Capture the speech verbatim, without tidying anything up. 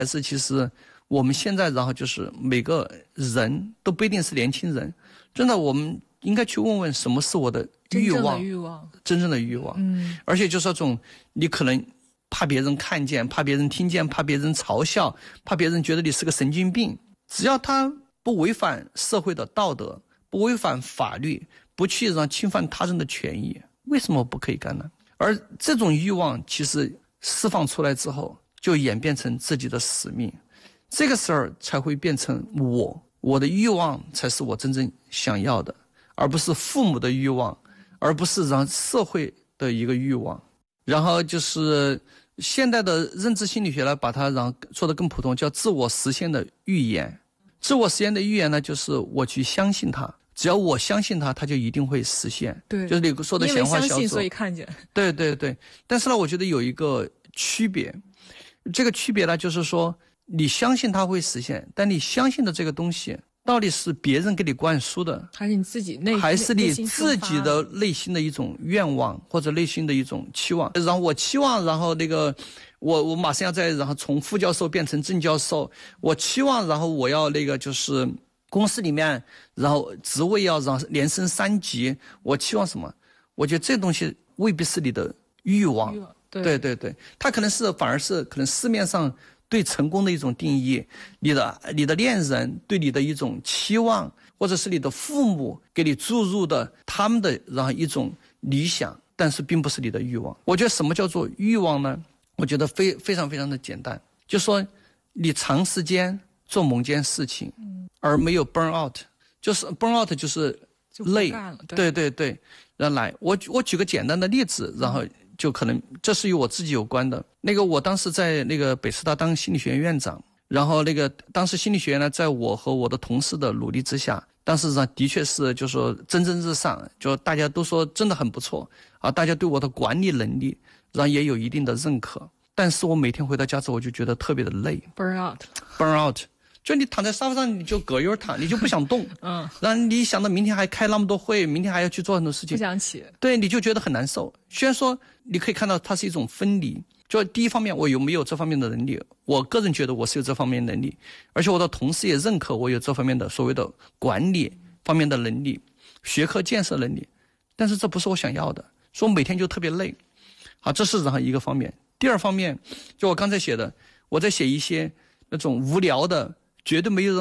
还是其实我们现在然后就是每个人都不一定是年轻人，真的我们应该去问问什么是我的欲望， 真正的欲望， 真正的欲望。嗯，而且就是那种你可能怕别人看见，怕别人听见，怕别人嘲笑，怕别人觉得你是个神经病，只要他不违反社会的道德，不违反法律，不去让侵犯他人的权益，为什么不可以干呢？而这种欲望其实释放出来之后，就演变成自己的使命，这个事儿才会变成我，我的欲望才是我真正想要的，而不是父母的欲望，而不是让社会的一个欲望。然后就是现代的认知心理学呢，把它让说得更普通，叫自我实现的预言。自我实现的预言呢，就是我去相信它，只要我相信它，它就一定会实现。 对， 就是你说的显化小组。 因为相信所以看见。 对对对，但是呢，我觉得有一个区别，这个区别呢，就是说你相信它会实现，但你相信的这个东西，到底是别人给你灌输的， 还是你自己内， 还是你自己的内心的一种愿望或者内心的一种期望？然后我期望，然后那个我我马上要再然后从副教授变成正教授，我期望，然后我要那个就是公司里面，然后职位要让连升三级，我期望什么？我觉得这东西未必是你的欲望。欲望对对对对，它可能是反而是可能市面上对成功的一种定义，你的你的恋人对你的一种期望，或者是你的父母给你注入的他们的然后一种理想，但是并不是你的欲望。我觉得什么叫做欲望呢？我觉得非非常非常的简单，就说你长时间做某件事情，而没有 burn out， 就是 burn out 就是累，对对对。然后来，我我举个简单的例子，然后就可能这是与我自己有关的。那个我当时在那个北师大当心理学院院长，然后那个当时心理学院呢，在我和我的同事的努力之下，当时上的确是就说蒸蒸日上，就大家都说真的很不错啊，大家对我的管理能力然后也有一定的认可。但是我每天回到家之后，我就觉得特别的累 ，burn out，burn burn out。就你躺在沙发上，你就葛优躺，你就不想动，嗯，然后你想到明天还开那么多会，明天还要去做很多事情， 不想起， 对，你就觉得很难受。虽然说你可以看到它是一种分离，就第一方面我有没有这方面的能力，我个人觉得我是有这方面的能力，而且我的同事也认可我有这方面的所谓的管理方面的能力，学科建设能力，但是这不是我想要的，所以我每天就特别累。好，这是然后一个方面。第二方面，就我刚才写的，我在写一些那种无聊的，绝对没有人